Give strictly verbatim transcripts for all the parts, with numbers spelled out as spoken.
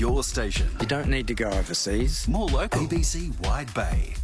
your station. You don't need to go overseas. More local. A B C Wide Bay.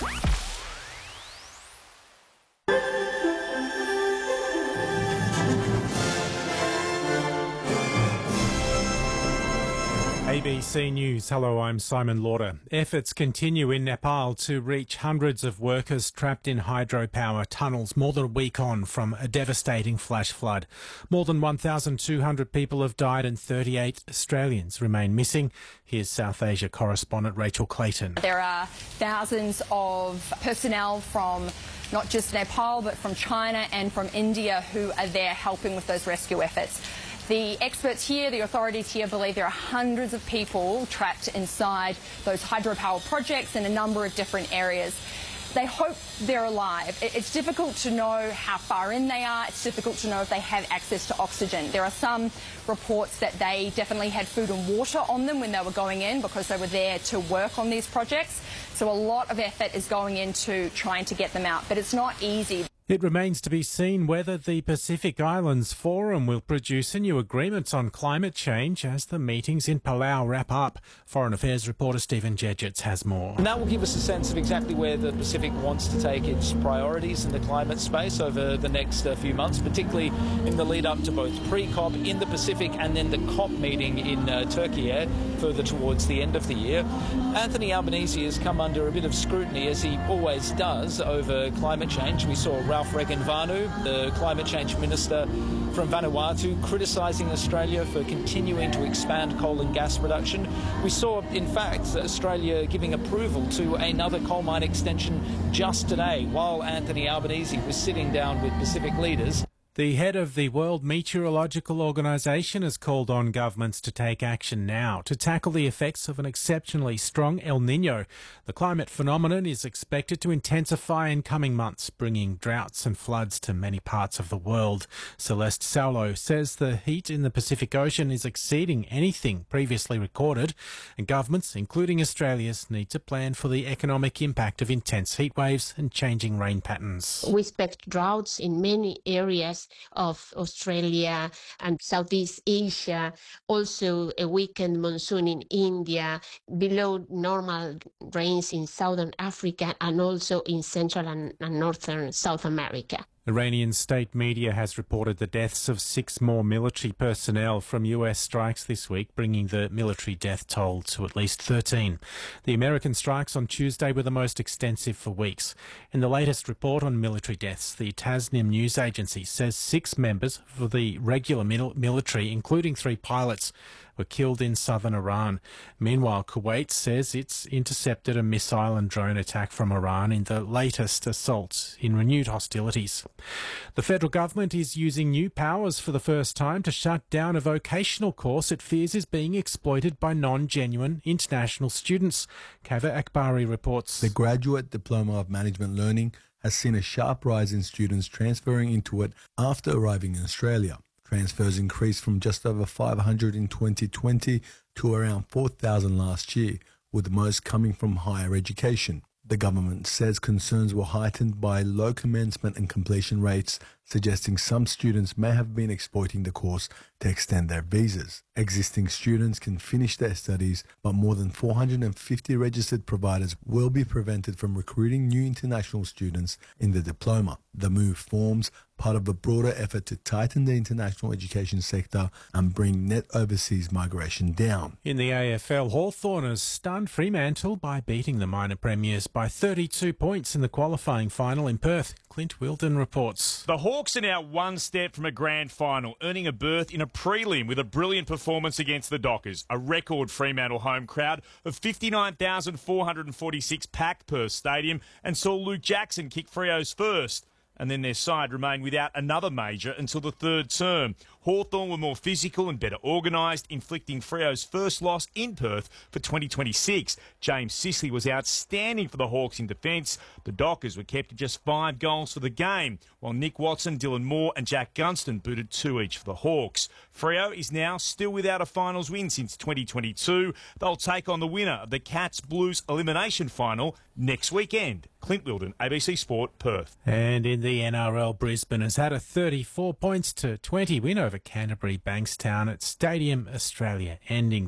A B C News. Hello, I'm Simon Lauder. Efforts continue in Nepal to reach hundreds of workers trapped in hydropower tunnels more than a week on from a devastating flash flood. More than one thousand two hundred people have died and thirty-eight Australians remain missing. Here's South Asia correspondent Rachel Clayton. There are thousands of personnel from not just Nepal but from China and from India who are there helping with those rescue efforts. The experts here, the authorities here, believe there are hundreds of people trapped inside those hydropower projects in a number of different areas. They hope they're alive. It's difficult to know how far in they are. It's difficult to know if they have access to oxygen. There are some reports that they definitely had food and water on them when they were going in because they were there to work on these projects. So a lot of effort is going into trying to get them out, but it's not easy. It remains to be seen whether the Pacific Islands Forum will produce a new agreement on climate change as the meetings in Palau wrap up. Foreign Affairs reporter Stephen Jedgetts has more. And that will give us a sense of exactly where the Pacific wants to take its priorities in the climate space over the next uh, few months, particularly in the lead up to both pre-COP in the Pacific and then the COP meeting in uh, Turkey uh, further towards the end of the year. Anthony Albanese has come under a bit of scrutiny, as he always does, over climate change. We saw Ralph Regenvanu, the climate change minister from Vanuatu, criticising Australia for continuing to expand coal and gas production. We saw, in fact, Australia giving approval to another coal mine extension just today, while Anthony Albanese was sitting down with Pacific leaders. The head of the World Meteorological Organization has called on governments to take action now to tackle the effects of an exceptionally strong El Niño. The climate phenomenon is expected to intensify in coming months, bringing droughts and floods to many parts of the world. Celeste Saulo says the heat in the Pacific Ocean is exceeding anything previously recorded, and governments, including Australia's, need to plan for the economic impact of intense heat waves and changing rain patterns. We expect droughts in many areas of Australia and Southeast Asia, also a weakened monsoon in India, below normal rains in southern Africa and also in central and, and northern South America. Iranian state media has reported the deaths of six more military personnel from U S strikes this week, bringing the military death toll to at least thirteen. The American strikes on Tuesday were the most extensive for weeks. In the latest report on military deaths, the Tasnim news agency says six members of the regular mil- military, including three pilots, were killed in southern Iran. Meanwhile, Kuwait says it's intercepted a missile and drone attack from Iran in the latest assault in renewed hostilities. The federal government is using new powers for the first time to shut down a vocational course it fears is being exploited by non-genuine international students. Kava Akbari reports. The Graduate Diploma of Management Learning has seen a sharp rise in students transferring into it after arriving in Australia. Transfers increased from just over five hundred in twenty twenty to around four thousand last year, with most coming from higher education. The government says concerns were heightened by low commencement and completion rates, suggesting some students may have been exploiting the course to extend their visas. Existing students can finish their studies, but more than four hundred fifty registered providers will be prevented from recruiting new international students in the diploma. The move forms part of a broader effort to tighten the international education sector and bring net overseas migration down. In the A F L, Hawthorn has stunned Fremantle by beating the minor premiers by thirty-two points in the qualifying final in Perth. Clint Wilden reports. The Hawks are now one step from a grand final, earning a berth in a prelim with a brilliant performance against the Dockers. A record Fremantle home crowd of fifty-nine thousand four hundred forty-six packed Perth Stadium and saw Luke Jackson kick Freo's first. And then their side remained without another major until the third term. Hawthorn were more physical and better organised, inflicting Freo's first loss in Perth for twenty twenty-six. James Sicily was outstanding for the Hawks in defence. The Dockers were kept to just five goals for the game, while Nick Watson, Dylan Moore and Jack Gunston booted two each for the Hawks. Freo is now still without a finals win since twenty twenty-two. They'll take on the winner of the Cats Blues elimination final next weekend. Clint Wilden, A B C Sport, Perth. And in the N R L, Brisbane has had a thirty-four points to twenty win over Canterbury Bankstown at Stadium Australia, ending their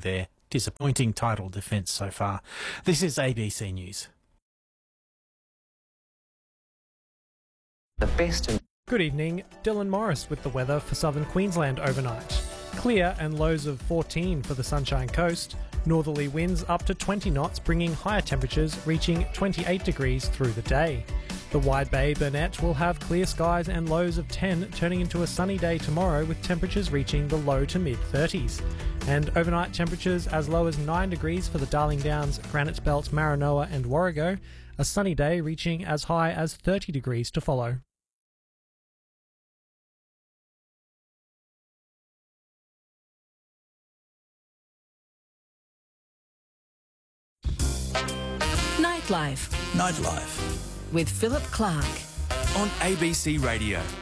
disappointing title defence so far. This is A B C News. The best in- Good evening, Dylan Morris with the weather for southern Queensland overnight. Clear and lows of fourteen for the Sunshine Coast. Northerly winds up to twenty knots, bringing higher temperatures reaching twenty-eight degrees through the day. The Wide Bay Burnett will have clear skies and lows of ten, turning into a sunny day tomorrow with temperatures reaching the low to mid thirties. And overnight temperatures as low as nine degrees for the Darling Downs, Granite Belt, Maranoa and Warrego. A sunny day reaching as high as thirty degrees to follow. Nightlife Nightlife with Philip Clark on A B C Radio.